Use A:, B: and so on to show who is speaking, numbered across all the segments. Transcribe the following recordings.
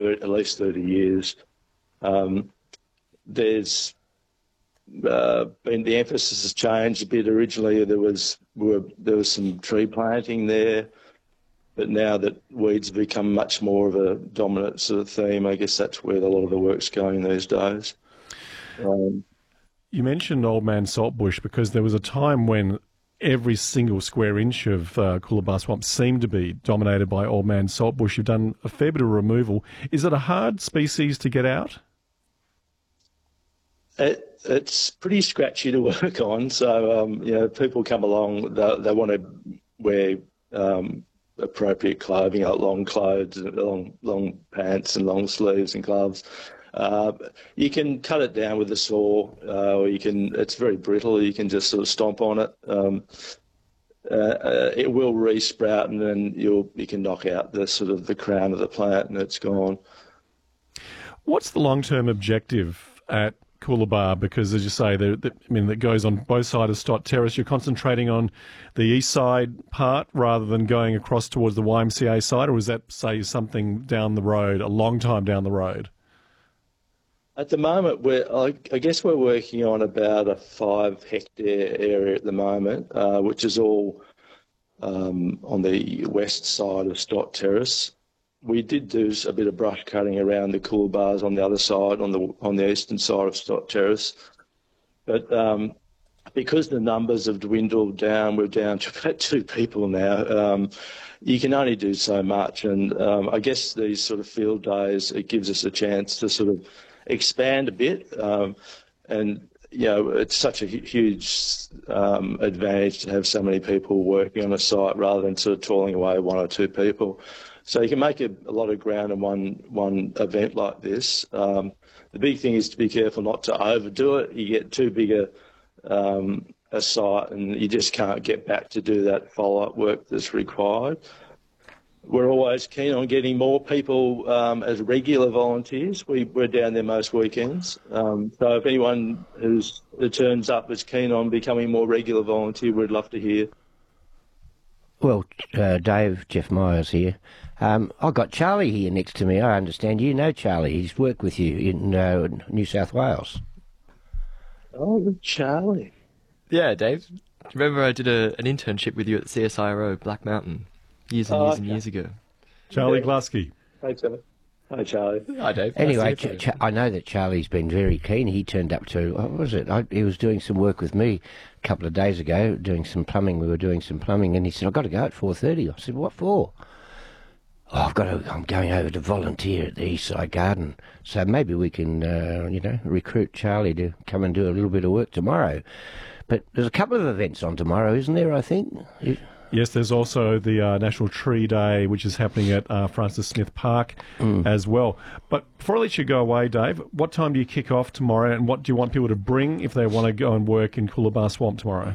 A: at least 30 years. There's been the emphasis has changed a bit. Originally, there was some tree planting there, but now that weeds have become much more of a dominant sort of theme, I guess that's where a lot of the work's going these days.
B: You mentioned Old Man Saltbush because there was a time when every single square inch of Coolabah Swamp seemed to be dominated by Old Man Saltbush. You've done a fair bit of removal. Is it a hard species to get out?
A: It's pretty scratchy to work on. So, people come along, they want to wear appropriate clothing, like long clothes, long pants and long sleeves and gloves. You can cut it down with a saw, or it's very brittle. You can just sort of stomp on it. It will re-sprout, and then you can knock out the crown of the plant, and it's gone.
B: What's the long-term objective at Coolabah? Because, as you say, that goes on both sides of Stott Terrace. You're concentrating on the east side part rather than going across towards the YMCA side, or is that, say, something down the road, a long time down the road?
A: At the moment, I guess we're working on about a 5-hectare area at the moment, which is all on the west side of Stott Terrace. We did do a bit of brush cutting around the Coolabahs on the other side, on the eastern side of Stott Terrace. But because the numbers have dwindled down, we're down to about 2 people now. You can only do so much, and I guess these sort of field days, it gives us a chance to sort of expand a bit, and it's such a huge advantage to have so many people working on a site rather than sort of toiling away 1 or 2 people. So you can make a lot of ground in one event like this. The big thing is to be careful not to overdo it. You get too big a site, and you just can't get back to do that follow-up work that's required. We're always keen on getting more people as regular volunteers. We're down there most weekends. So if anyone who turns up is keen on becoming more regular volunteer, we'd love to hear.
C: Well, Dave, Jeff Myers here. I've got Charlie here next to me. I understand you know Charlie. He's worked with you in New South Wales.
A: Oh, Charlie.
D: Yeah, Dave. Do you remember I did an internship with you at the CSIRO, Black Mountain, years and years ago?
B: Charlie Glusky.
A: Hey, Charlie. Hi, Charlie.
D: Hi, Dave.
C: Anyway, I know that Charlie's been very keen. He turned up to, what was it? He was doing some work with me a couple of days ago, doing some plumbing. We were doing some plumbing, and he said, I've got to go at 4:30. I said, what for? Oh, I'm going over to volunteer at the Eastside Garden. So maybe we can, recruit Charlie to come and do a little bit of work tomorrow. But there's a couple of events on tomorrow, isn't there, I think?
B: Yes, there's also the National Tree Day, which is happening at Francis Smith Park as well. But before I let you go away, Dave, what time do you kick off tomorrow, and what do you want people to bring if they want to go and work in Coolabah Swamp tomorrow?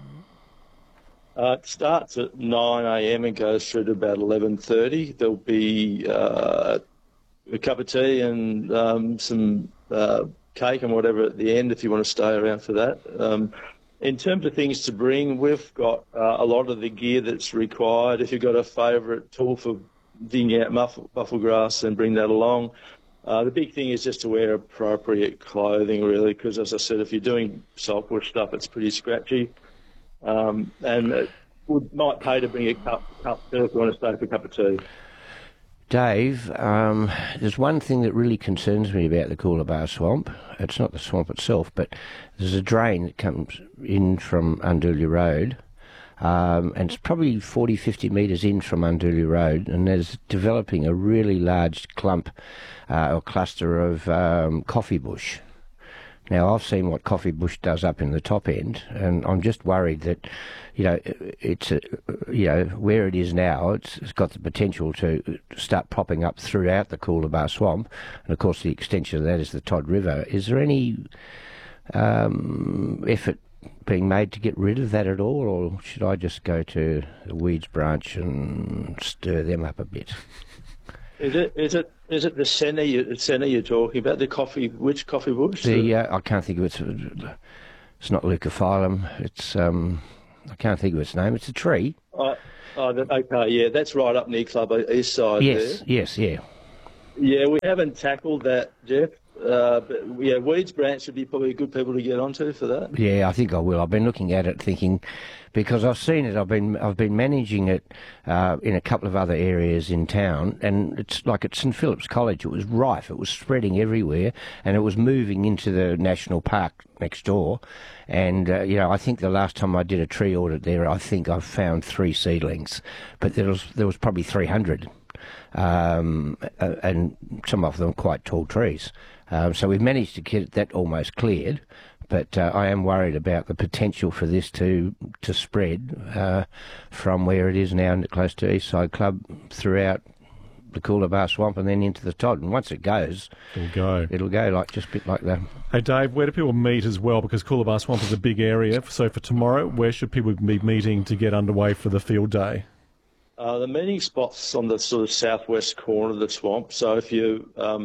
A: It starts at 9 a.m. and goes through to about 11:30. There'll be a cup of tea and some cake and whatever at the end if you want to stay around for that. In terms of things to bring, we've got a lot of the gear that's required. If you've got a favourite tool for digging out buffel grass, then bring that along. The big thing is just to wear appropriate clothing, really, because, as I said, if you're doing saltbush stuff, it's pretty scratchy. And it might pay to bring a cup too if you want to stay for a cup of tea.
C: Dave, there's one thing that really concerns me about the Coolabah Swamp. It's not the swamp itself, but there's a drain that comes in from Unduli Road, and it's probably 40, 50 metres in from Unduli Road, and there's developing a really large clump or cluster of coffee bush. Now, I've seen what coffee bush does up in the top end, and I'm just worried that, it's where it is now, it's got the potential to start popping up throughout the Coolabah Swamp, and of course the extension of that is the Todd River. Is there any effort being made to get rid of that at all, or should I just go to the Weeds branch and stir them up a bit?
A: Is it the centre you're talking about? The coffee? Which coffee bush?
C: I can't think of it. It's not leucophyllum. It's I can't think of its name. It's a tree.
A: Okay, yeah, that's right up near Club East Side.
C: Yes,
A: there.
C: yes, yeah.
A: Yeah, we haven't tackled that, Jeff. But yeah, Weeds Branch would be probably good people to get onto for that.
C: Yeah, I think I will. I've been looking at it, thinking, because I've seen it. I've been managing it in a couple of other areas in town, and it's like at St Philip's College. It was rife. It was spreading everywhere, and it was moving into the national park next door. And I think the last time I did a tree audit there, I think I found 3 seedlings, but there was probably 300. And some of them quite tall trees. So we've managed to get that almost cleared, but I am worried about the potential for this to spread from where it is now close to Eastside Club throughout the Coolabah Swamp and then into the Todd. And once it goes, it'll go like just a bit like that.
B: Hey Dave, where do people meet as well? Because Coolabah Swamp is a big area. So for tomorrow, where should people be meeting to get underway for the field day?
A: The meeting spot's on the sort of southwest corner of the swamp. So if you're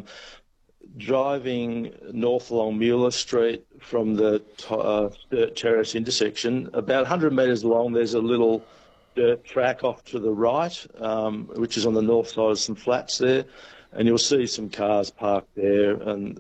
A: driving north along Mueller Street from the Sturt Terrace intersection, about 100 metres long, there's a little dirt track off to the right, which is on the north side of some flats there, and you'll see some cars parked there. And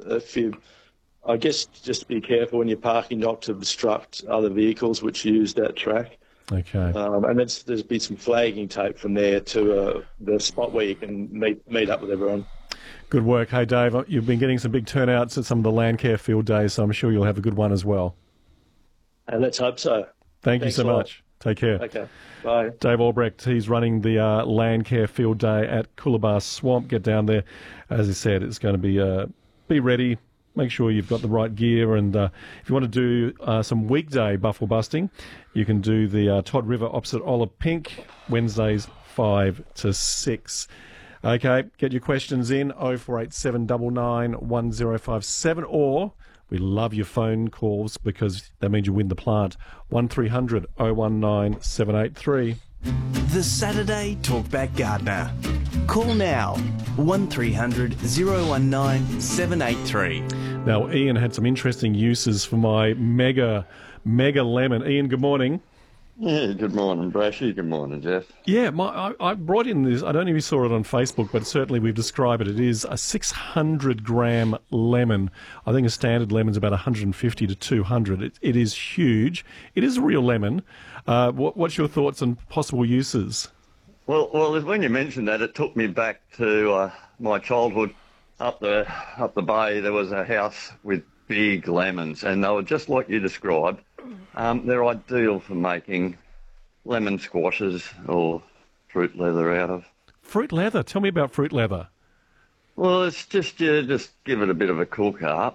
A: I guess just be careful when you're parking not to obstruct other vehicles which use that track.
B: Okay.
A: And there's been some flagging tape from there to the spot where you can meet up with everyone.
B: Good work. Hey, Dave, you've been getting some big turnouts at some of the Landcare field days, so I'm sure you'll have a good one as well.
A: And let's hope so.
B: Thanks you so much. Take care.
A: Okay. Bye.
B: Dave Albrecht, he's running the Landcare field day at Coolabah Swamp. Get down there. As he said, it's going to be ready. Make sure you've got the right gear, and if you want to do some weekday buffalo busting, you can do the Todd River opposite Olive Pink, Wednesdays 5 to 6. Okay, get your questions in, 0487 99 1057, or we love your phone calls because that means you win the plant, 1300 019 783.
E: The Saturday Talkback Gardener. Call now, 1300 019 783.
B: Now, Ian had some interesting uses for my mega lemon. Ian, good morning.
F: Yeah, good morning, Brashy. Good morning, Jeff.
B: Yeah, I brought in this. I don't know if you saw it on Facebook, but certainly we've described it. It is a 600-gram lemon. I think a standard lemon's about 150 to 200. It is huge. It is a real lemon. What's your thoughts on possible uses?
F: Well, when you mentioned that, it took me back to my childhood. Up the bay, there was a house with big lemons, and they were just like you described. They're ideal for making lemon squashes or fruit leather out of.
B: Fruit leather? Tell me about fruit leather.
F: Well, it's just you just give it a bit of a cook up,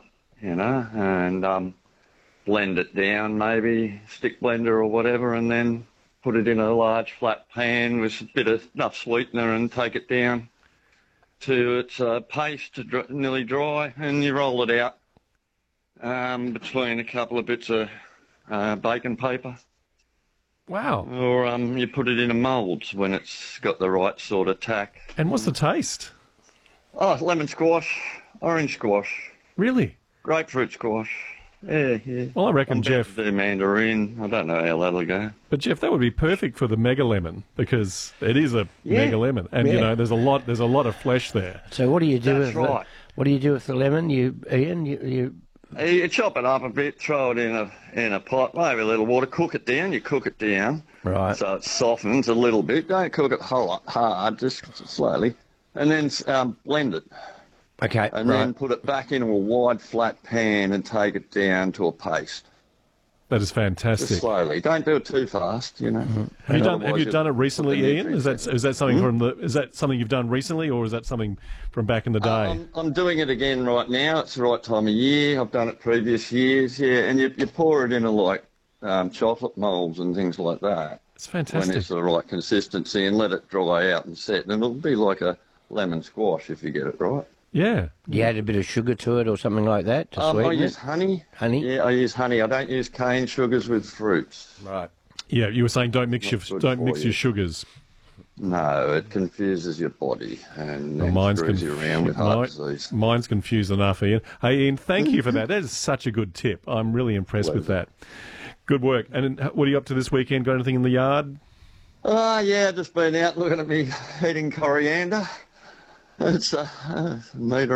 F: and blend it down, maybe stick blender or whatever, and then put it in a large flat pan with a bit of enough sweetener and take it down to its paste to nearly dry, and you roll it out between a couple of bits of baking paper.
B: Wow.
F: Or you put it in a mould when it's got the right sort of tack.
B: And what's the taste?
F: Oh, lemon squash, orange squash.
B: Really?
F: Grapefruit squash. Yeah.
B: Well, I reckon,
F: I'm
B: Jeff...
F: do mandarin. I don't know how that'll go.
B: But, Jeff, that would be perfect for the mega lemon because it is a mega lemon. And, there's a lot of flesh there.
C: So what do you do
F: That's right.
C: What do you do with the lemon, Ian?
F: You chop it up a bit, throw it in a pot, maybe a little water, cook it down. You cook it down,
C: right?
F: So it softens a little bit. Don't cook it hard, just slowly, and then blend it.
C: Okay,
F: and then put it back into a wide flat pan and take it down to a paste.
B: That is fantastic.
F: Just slowly. Don't do it too fast,
B: Mm-hmm. Have you done it recently, Ian? Is that something is that something you've done recently, or is that something from back in the day?
F: I'm doing it again right now. It's the right time of year. I've done it previous years, and you pour it into like chocolate moulds and things like that.
B: It's fantastic.
F: When it's the right consistency, and let it dry out and set, and it'll be like a lemon squash if you get it right.
B: Yeah.
C: You add a bit of sugar to it or something like that to sweeten
F: I use honey.
C: Honey?
F: Yeah, I use honey. I don't use cane sugars with fruits.
C: Right.
B: Yeah, you were saying don't mix your sugars.
F: No, it confuses your body and
B: mine's
F: screws you around with heart disease.
B: Mine's confused enough, Ian. Hey, Ian, thank you for that. That is such a good tip. I'm really impressed with that. Good work. And what are you up to this weekend? Got anything in the yard?
F: Yeah, just been out looking at me eating coriander. It's a metre